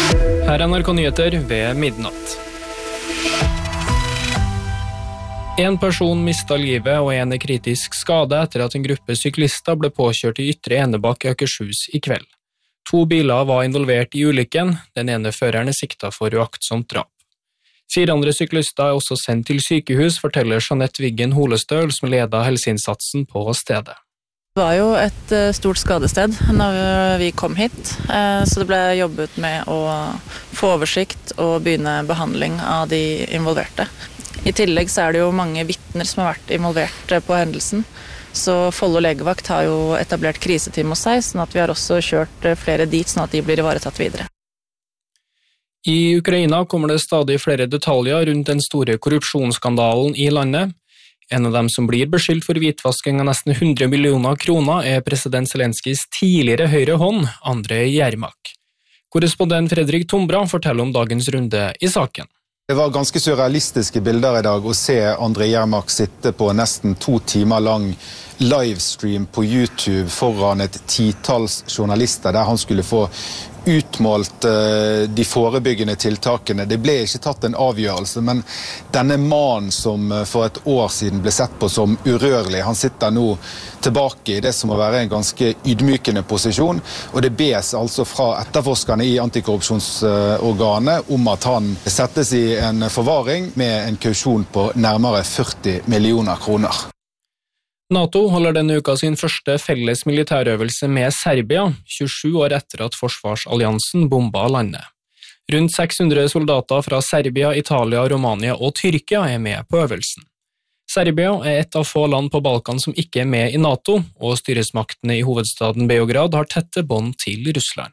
Her er NRK Nyheter ved midnatt. En person mistet livet og en er kritisk skadet etter at en gruppe syklister ble påkjørt i Ytre Enebakk i Akershus i kveld. 2 biler var involvert i ulykken, den ene føreren er siktet for uaktsomt drap. 4 andre syklister er også sendt til sykehus, forteller Jeanette Wiggen Holestøl, som ledet helseinnsatsen på stedet. Det var jo et stort skadested når vi kom hit, så det ble jobbet med å få oversikt og begynne behandling av de involverte. I tillegg så er det jo mange vitner som har vært involvert på hendelsen, så Follo legevakt har jo etablert kriseteam hos seg, sånn at vi har også kjørt flere dit, sånn at de blir ivaretatt videre. I Ukraina kommer det stadig flere detaljer rundt den store korrupsjonsskandalen i landet. En av dem som blir beskyldt for hvitvasking av nesten 100 millioner kroner er president Zelenskijs tidligere høyre hånd, Andrej Jermak. Korrespondent Fredrik Tombra forteller om dagens runde i saken. Det var ganske surrealistiske bilder i dag å se Andrej Jermak sitte på nesten 2 timer lang livestream på YouTube foran et 10-talls journalister der han skulle få utmålt de forebyggende tiltakene. Det ble ikke tatt en avgjørelse, men denne mannen som for et år siden ble sett på som urørlig, han sitter nå tilbake i det som må være en ganske ydmykende posisjon, og det bes altså fra etterforskerne i antikorrupsjonsorganet om at han settes i en forvaring med en kausjon på nærmere 40 millioner kroner. NATO holder denne uka sin første felles militærøvelse med Serbia, 27 år etter at forsvarsalliansen bomba landet. Rundt 600 soldater fra Serbia, Italia, Romania og Tyrkia er med på øvelsen. Serbia er et av få land på Balkan som ikke er med i NATO, og styresmaktene i hovedstaden Beograd har tette bånd til Russland.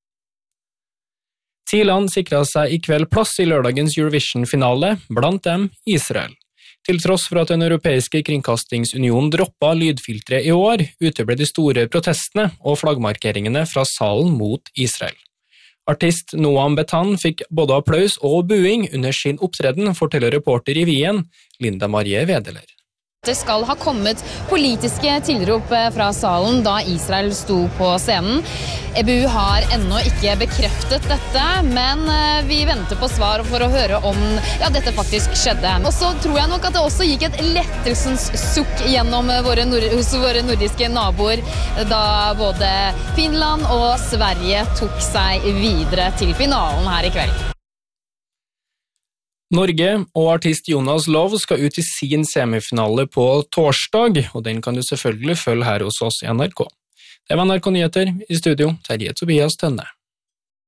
10 land sikret seg i kveld plass i lørdagens Eurovision-finale, blant dem Israel. Til tross for at den europeiske kringkastingsunionen droppet lydfiltre i år, uteble de store protestene og flaggmarkeringene fra salen mot Israel. Artist Noam Betan fikk både applaus og buing under sin opptreden, forteller reporter i Wien, Linda Marie Wedeler. Det skal ha kommet politiske tilrop fra salen da Israel sto på scenen. EBU har ennå ikke bekreftet dette, men vi venter på svar for å høre om dette faktisk skjedde. Og så tror jeg nok at det også gikk et lettelsens sukk gjennom hos våre nordiske naboer, da både Finland og Sverige tok seg videre til finalen her i kveld. Norge og artist Jonas Love skal ut i sin semifinale på torsdag, og den kan du selvfølgelig følge her hos oss i NRK. Det var NRK Nyheter, i studio Terje Tobias Tønne.